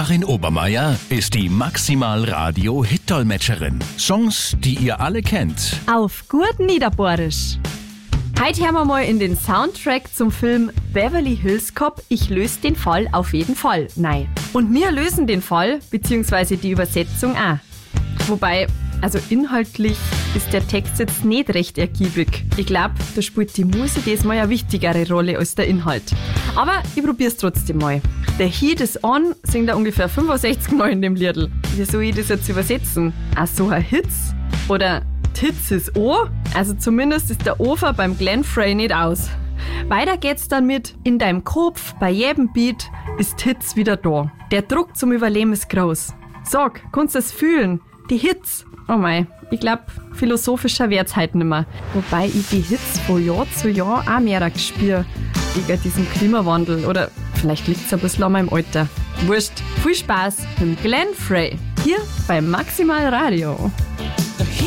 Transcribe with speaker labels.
Speaker 1: Karin Obermeier ist die Maximal Radio Hit-Dolmetscherin. Songs, die ihr alle kennt.
Speaker 2: Auf gut Niederbohrisch. Heute hören wir mal in den Soundtrack zum Film Beverly Hills Cop. Ich löse den Fall auf jeden Fall. Nein. Und wir lösen den Fall, beziehungsweise die Übersetzung auch. Wobei, also inhaltlich ist der Text jetzt nicht recht ergiebig. Ich glaube, da spielt die Musik diesmal eine wichtigere Rolle als der Inhalt. Aber ich probier's trotzdem mal. Der Heat is on singt er ungefähr 65 Mal in dem Liedl. Wie soll ich das jetzt übersetzen? Ach so, ein Hitz? Oder Titz ist O? Also zumindest ist der Ofer beim Glenn Frey nicht aus. Weiter geht's dann mit: In deinem Kopf, bei jedem Beat, ist Hitz wieder da. Der Druck zum Überleben ist groß. Sag, kannst du das fühlen? Die Hits. Oh mei, ich glaub, philosophischer wird's halt nimmer. Wobei ich die Hits von Jahr zu Jahr auch mehr spür. Wegen diesem Klimawandel. Oder vielleicht liegt's ein bisschen an meinem Alter. Wurscht. Viel Spaß mit Glenn Frey. Hier bei Maximal Radio.